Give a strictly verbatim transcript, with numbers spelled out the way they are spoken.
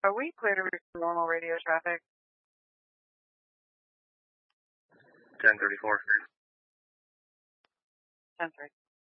Are we clear to resume normal radio traffic? ten thirty-four. ten three.